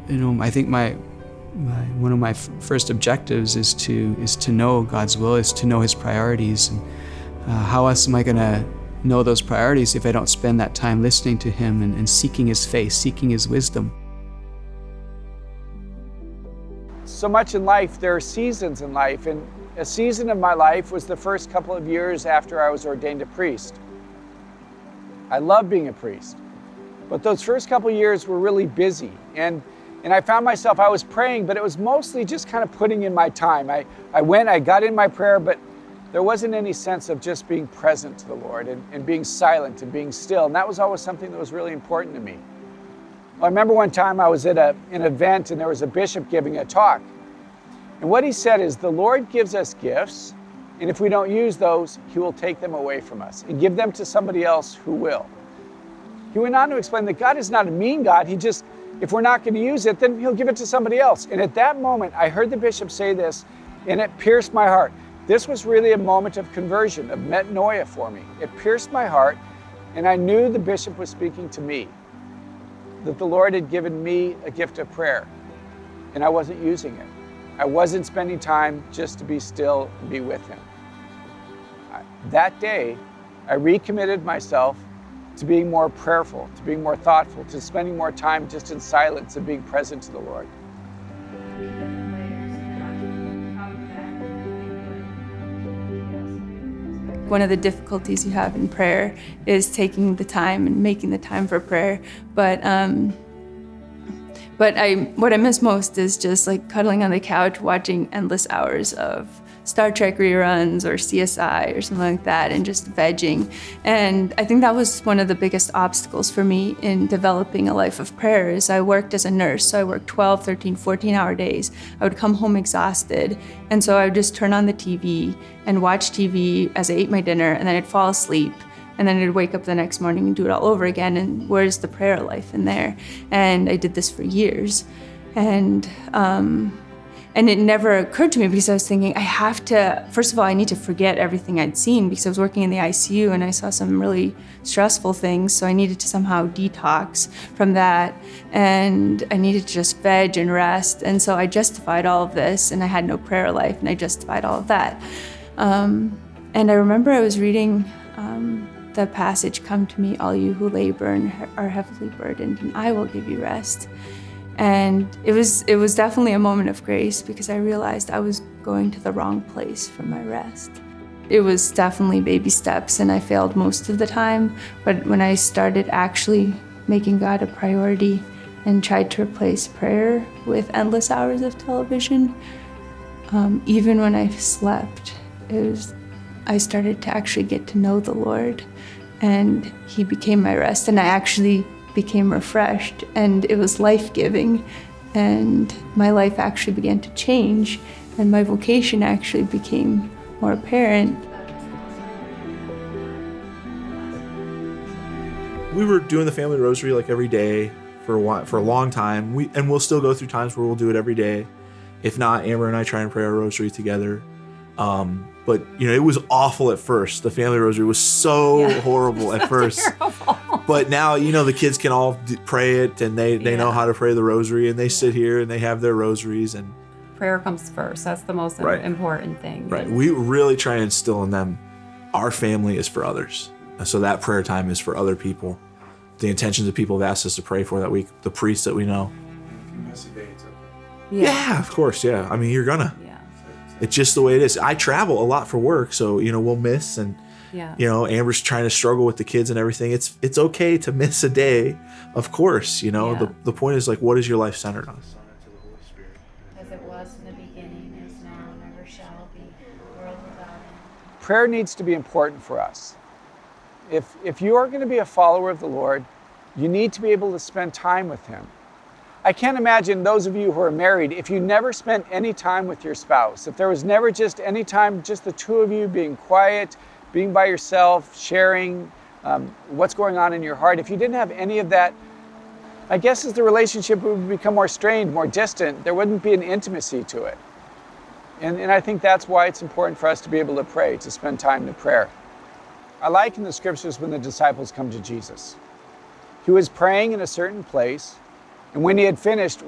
I think one of my first objectives is to know God's will, is to know His priorities. And how else am I going to know those priorities if I don't spend that time listening to Him and seeking His face, seeking His wisdom? So much in life, there are seasons in life, and a season of my life was the first couple of years after I was ordained a priest. I love being a priest, but those first couple of years were really busy, and I found myself, I was praying, but it was mostly just kind of putting in my time. I got in my prayer, but there wasn't any sense of just being present to the Lord and being silent and being still, and that was always something that was really important to me. I remember one time I was at an event and there was a bishop giving a talk. And what he said is, the Lord gives us gifts, and if we don't use those, He will take them away from us and give them to somebody else who will. He went on to explain that God is not a mean God. He just, if we're not going to use it, then He'll give it to somebody else. And at that moment, I heard the bishop say this, and it pierced my heart. This was really a moment of conversion, of metanoia for me. It pierced my heart, and I knew the bishop was speaking to me, that the Lord had given me a gift of prayer, and I wasn't using it. I wasn't spending time just to be still and be with Him. That day, I recommitted myself to being more prayerful, to being more thoughtful, to spending more time just in silence and being present to the Lord. One of the difficulties you have in prayer is taking the time and making the time for prayer. But what I miss most is just like cuddling on the couch, watching endless hours of Star Trek reruns or CSI or something like that, and just vegging. And I think that was one of the biggest obstacles for me in developing a life of prayer. Is I worked as a nurse, so I worked 12, 13, 14-hour days. I would come home exhausted, and so I would just turn on the TV and watch TV as I ate my dinner, and then I'd fall asleep. And then I'd wake up the next morning and do it all over again, and where's the prayer life in there? And I did this for years. And it never occurred to me, because I was thinking, I have to, first of all, I need to forget everything I'd seen, because I was working in the ICU and I saw some really stressful things, so I needed to somehow detox from that, and I needed to just veg and rest. And so I justified all of this, and I had no prayer life, and I justified all of that. And I remember I was reading the passage, "Come to me, all you who labor and are heavily burdened, and I will give you rest." And it was definitely a moment of grace, because I realized I was going to the wrong place for my rest. It was definitely baby steps, and I failed most of the time. But when I started actually making God a priority and tried to replace prayer with endless hours of television, even when I slept, I started to actually get to know the Lord, and He became my rest, and I actually became refreshed, and it was life-giving, and my life actually began to change, and my vocation actually became more apparent. We were doing the family rosary like every day for a long time. We'll still go through times where we'll do it every day. If not, Amber and I try and pray our rosary together. But it was awful at first. The family rosary was so horrible at first. Terrible. But now, the kids can all pray it, and they know how to pray the rosary, and they sit here and they have their rosaries. And prayer comes first. That's the most important thing. Right. We really try and instill in them, our family is for others. So that prayer time is for other people. The intentions of people have asked us to pray for that week, the priests that we know. Yeah, of course. Yeah. I mean, you're gonna. Yeah. It's just the way it is. I travel a lot for work, so we'll miss, and Amber's trying to struggle with the kids and everything. It's okay to miss a day, of course. The point is, like, what is your life centered on? As it was in the beginning, is now, and ever shall be, world without end. Prayer needs to be important for us. If you are going to be a follower of the Lord, you need to be able to spend time with Him. I can't imagine those of you who are married, if you never spent any time with your spouse, if there was never just any time, just the two of you being quiet, being by yourself, sharing what's going on in your heart. If you didn't have any of that, I guess as the relationship would become more strained, more distant, there wouldn't be an intimacy to it. And I think that's why it's important for us to be able to pray, to spend time in prayer. I like in the scriptures when the disciples come to Jesus. He was praying in a certain place, and when He had finished,